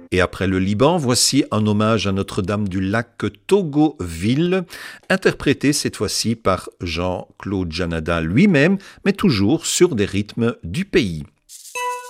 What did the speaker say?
Et après le Liban, voici un hommage à Notre-Dame du Lac Togoville, interprété cette fois-ci par Jean-Claude Janada lui-même, mais toujours sur des rythmes du pays.